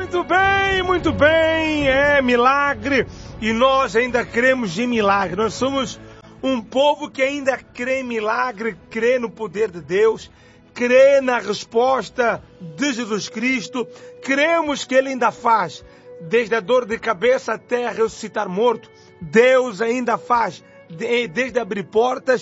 muito bem, é milagre, e nós ainda cremos em milagre. Nós somos um povo que ainda crê em milagre, crê no poder de Deus, crê na resposta de Jesus Cristo, cremos que Ele ainda faz, desde a dor de cabeça até ressuscitar morto, Deus ainda faz, desde abrir portas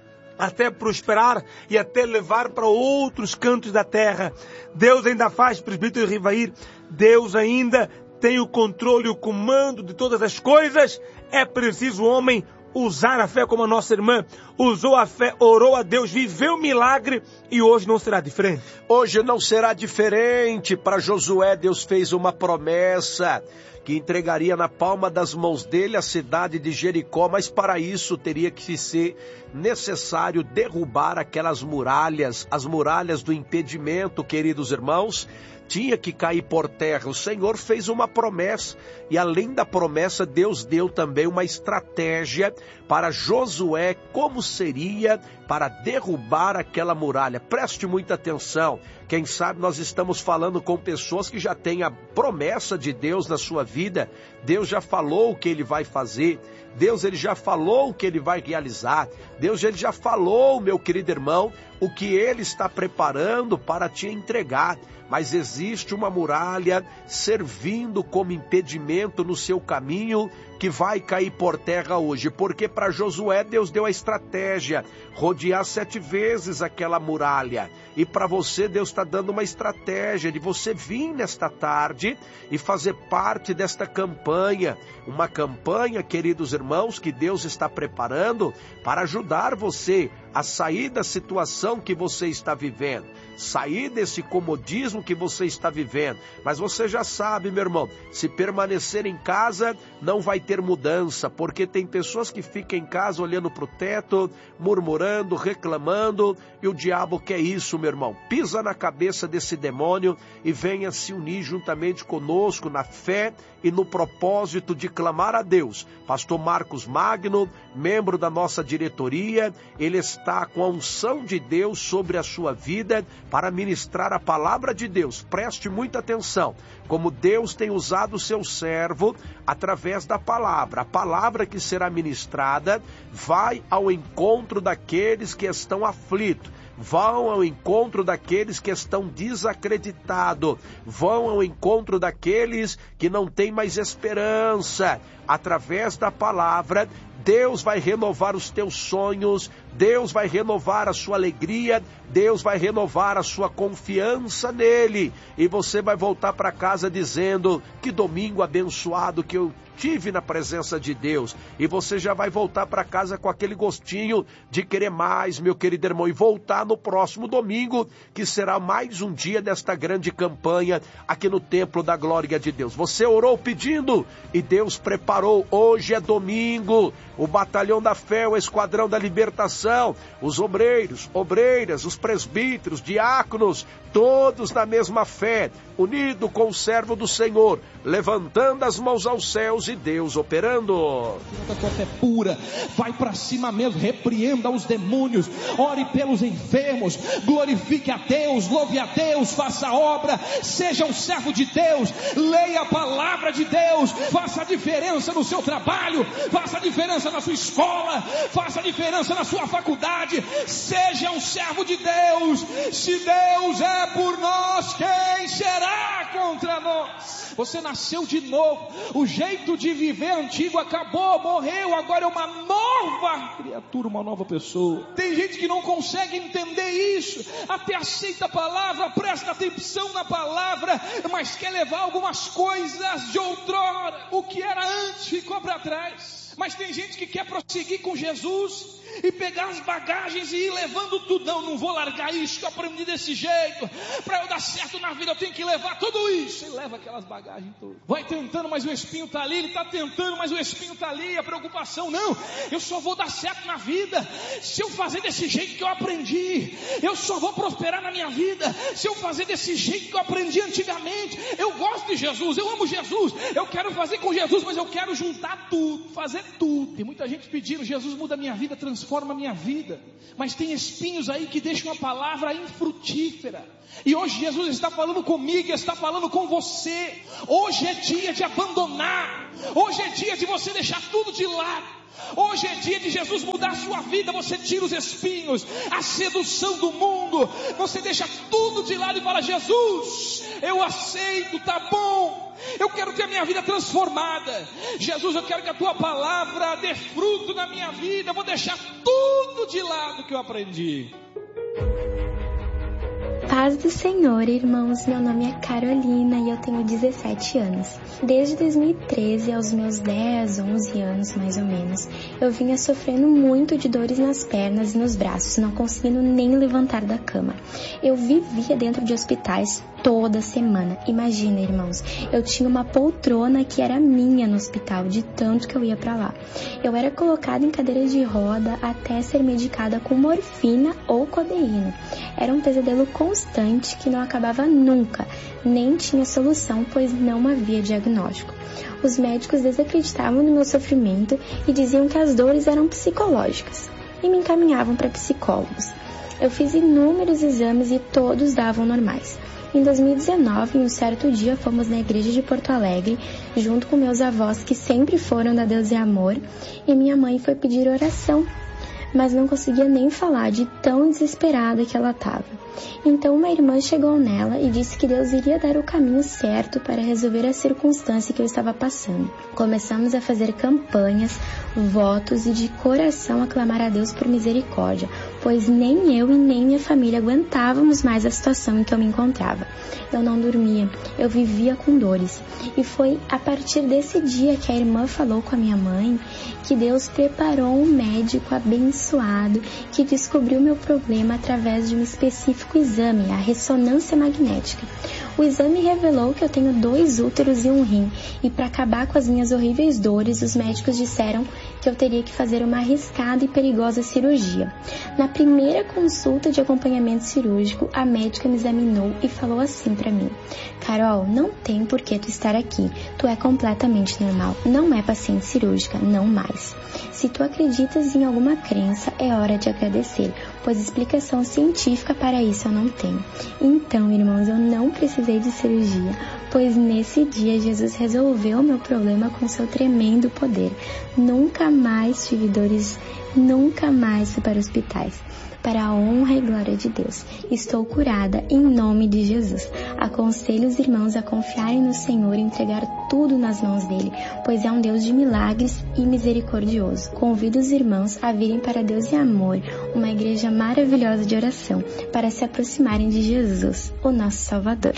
até prosperar e até levar para outros cantos da terra. Deus ainda faz, presbítero Rivair, Deus ainda tem o controle e o comando de todas as coisas. É preciso o homem usar a fé como a nossa irmã usou a fé, orou a Deus, viveu o milagre, e hoje não será diferente. Hoje não será diferente. Para Josué, Deus fez uma promessa que entregaria na palma das mãos dele a cidade de Jericó, mas para isso teria que ser necessário derrubar aquelas muralhas, as muralhas do impedimento, queridos irmãos, tinha que cair por terra. O Senhor fez uma promessa, e além da promessa, Deus deu também uma estratégia para Josué, como seria para derrubar aquela muralha. Preste muita atenção. Quem sabe nós estamos falando com pessoas que já têm a promessa de Deus na sua vida. Deus já falou o que Ele vai fazer. Deus, Ele já falou o que Ele vai realizar. Deus, Ele já falou, meu querido irmão, o que Ele está preparando para te entregar. Mas existe uma muralha servindo como impedimento no seu caminho que vai cair por terra hoje. Porque para Josué Deus deu a estratégia, rodear 7 vezes aquela muralha. E para você Deus está dando uma estratégia de você vir nesta tarde e fazer parte desta campanha. Uma campanha, queridos irmãos, que Deus está preparando para ajudar você a sair da situação que você está vivendo, sair desse comodismo que você está vivendo. Mas você já sabe, meu irmão, se permanecer em casa não vai ter mudança, porque tem pessoas que ficam em casa olhando para o teto, murmurando, reclamando, e o diabo quer isso, meu irmão. Pisa na cabeça desse demônio e venha se unir juntamente conosco na fé e no propósito de clamar a Deus. Pastor Marcos Magno, membro da nossa diretoria, ele está com a unção de Deus sobre a sua vida para ministrar a palavra de Deus. Preste muita atenção, como Deus tem usado o seu servo através da palavra. A palavra que será ministrada vai ao encontro daqueles que estão aflitos, vão ao encontro daqueles que estão desacreditados, vão ao encontro daqueles que não têm mais esperança. Através da palavra, Deus vai renovar os teus sonhos, Deus vai renovar a sua alegria, Deus vai renovar a sua confiança nele. E você vai voltar para casa dizendo: que domingo abençoado que eu tive na presença de Deus. E você já vai voltar para casa com aquele gostinho de querer mais, meu querido irmão, e voltar no próximo domingo, que será mais um dia desta grande campanha aqui no Templo da Glória de Deus. Você orou pedindo e Deus preparou. Hoje é domingo. O Batalhão da Fé, o Esquadrão da Libertação, os obreiros, obreiras, os presbíteros, diáconos, todos na mesma fé, unido com o servo do Senhor, levantando as mãos aos céus e Deus operando. A tua fé pura, vai para cima mesmo, repreenda os demônios, ore pelos enfermos, glorifique a Deus, louve a Deus, faça a obra, seja um servo de Deus, leia a palavra de Deus, faça a diferença no seu trabalho, faça a diferença na sua escola, faça a diferença na sua faculdade, seja um servo de Deus. Se Deus é por nós, quem será contra nós? Você nasceu de novo, o jeito de viver antigo acabou, morreu, agora é uma nova criatura, uma nova pessoa. Tem gente que não consegue entender isso, até aceita a palavra, presta atenção na palavra, mas quer levar algumas coisas de outrora, o que era antes ficou para trás. Mas tem gente que quer prosseguir com Jesus e pegar as bagagens e ir levando tudo. Não vou largar isso que eu aprendi desse jeito. Para eu dar certo na vida eu tenho que levar tudo isso. E leva aquelas bagagens todas. Vai tentando, mas o espinho está ali. Ele está tentando, mas o espinho está ali. A preocupação, não, eu só vou dar certo na vida se eu fazer desse jeito que eu aprendi. Eu só vou prosperar na minha vida se eu fazer desse jeito que eu aprendi antigamente. Eu gosto de Jesus, eu amo Jesus, eu quero fazer com Jesus, mas eu quero juntar tudo, fazer tudo. Tem muita gente pedindo: Jesus, muda a minha vida, transforma transforma a minha vida. Mas tem espinhos aí que deixam a palavra infrutífera. E hoje Jesus está falando comigo, está falando com você. Hoje é dia de abandonar. Hoje é dia de você deixar tudo de lado. Hoje é dia de Jesus mudar a sua vida. Você tira os espinhos, a sedução do mundo. Você deixa tudo de lado e fala: Jesus, eu aceito, tá bom. Eu quero ter a minha vida transformada. Jesus, eu quero que a tua palavra dê fruto na minha vida. Eu vou deixar tudo de lado que eu aprendi. Paz do Senhor, irmãos, meu nome é Carolina e eu tenho 17 anos. Desde 2013, aos meus 10, 11 anos mais ou menos, eu vinha sofrendo muito de dores nas pernas e nos braços, não conseguindo nem levantar da cama. Eu vivia dentro de hospitais toda semana. Imagina, irmãos, eu tinha uma poltrona que era minha no hospital, de tanto que eu ia pra lá. Eu era colocada em cadeira de roda até ser medicada com morfina ou codeína. Era um pesadelo constante que não acabava nunca, nem tinha solução, pois não havia diagnóstico. Os médicos desacreditavam no meu sofrimento e diziam que as dores eram psicológicas e me encaminhavam para psicólogos. Eu fiz inúmeros exames e todos davam normais. Em 2019, em um certo dia, fomos na igreja de Porto Alegre, junto com meus avós, que sempre foram da Deus e Amor, e minha mãe foi pedir oração, mas não conseguia nem falar de tão desesperada que ela estava. Então uma irmã chegou nela e disse que Deus iria dar o caminho certo para resolver a circunstância que eu estava passando. Começamos a fazer campanhas, votos e de coração a clamar a Deus por misericórdia, pois nem eu e nem minha família aguentávamos mais a situação em que eu me encontrava. Eu não dormia, eu vivia com dores. E foi a partir desse dia que a irmã falou com a minha mãe que Deus preparou um médico abençoado que descobriu meu problema através de um específico exame, a ressonância magnética. O exame revelou que eu tenho 2 úteros e um rim, e para acabar com as minhas horríveis dores, os médicos disseram que eu teria que fazer uma arriscada e perigosa cirurgia. Na primeira consulta de acompanhamento cirúrgico, a médica me examinou e falou assim para mim: Carol, não tem por que tu estar aqui, tu é completamente normal, não é paciente cirúrgica, não mais. Se tu acreditas em alguma crença, é hora de agradecer, pois explicação científica para isso eu não tenho. Então, irmãos, eu não precisei de cirurgia, pois nesse dia Jesus resolveu o meu problema com seu tremendo poder. Nunca mais tive dores, nunca mais fui para hospitais. Para a honra e glória de Deus, estou curada em nome de Jesus. Aconselho os irmãos a confiarem no Senhor e entregar tudo nas mãos dele, pois é um Deus de milagres e misericordioso. Convido os irmãos a virem para Deus e Amor, uma igreja maravilhosa de oração, para se aproximarem de Jesus, o nosso Salvador.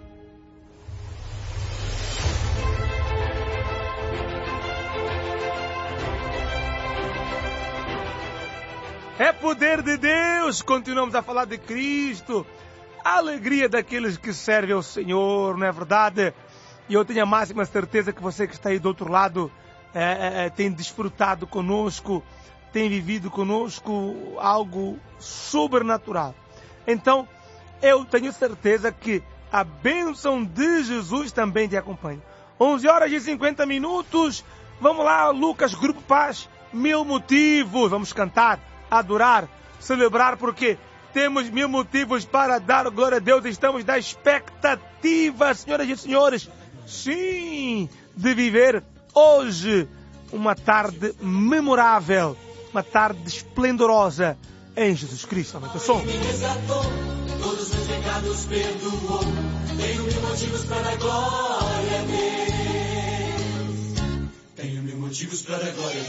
É poder de Deus, continuamos a falar de Cristo, a alegria daqueles que servem ao Senhor, não é verdade? E eu tenho a máxima certeza que você que está aí do outro lado tem desfrutado conosco, tem vivido conosco algo sobrenatural. Então, eu tenho certeza que a bênção de Jesus também te acompanha. 11h50, vamos lá, Lucas, Grupo Paz, 1000 motivos, vamos cantar, adorar, celebrar, porque temos 1000 motivos para dar glória a Deus. Estamos na expectativa, senhoras e senhores, sim, de viver hoje uma tarde memorável, uma tarde esplendorosa em Jesus Cristo. Aumenta o som. Todos os meus pecados perdoou. Tenho 1000 motivos para dar glória a Deus. Tenho 1000 motivos para dar glória a Deus.